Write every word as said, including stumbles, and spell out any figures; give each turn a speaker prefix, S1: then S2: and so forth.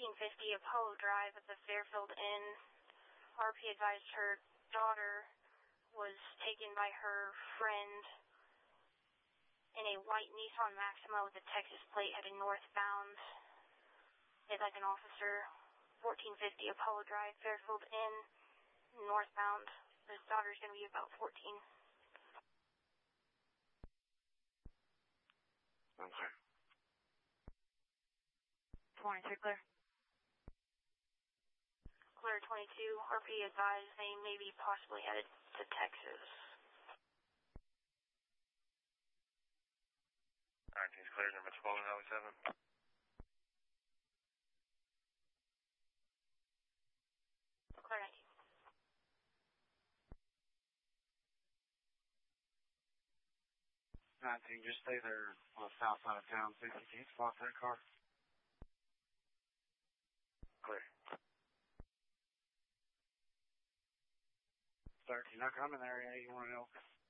S1: fourteen fifty Apollo Drive at the Fairfield Inn. R P advised her daughter was taken by her friend in a white Nissan Maxima with a Texas plate heading northbound. They'd like an officer, fourteen fifty Apollo Drive, Fairfield Inn, northbound. His daughter's going to be about fourteen.
S2: Okay.
S1: twenty-two, clear. Clear twenty-two, R P advised they may be possibly headed to Texas.
S2: Alright, he's clear, number twelve and Highway seven.
S1: Clear nineteen.
S3: nineteen, just stay there on the south side of town. See if you can spot that car.
S2: Clear.
S3: thirteen, I'm in there, yeah, you want to know?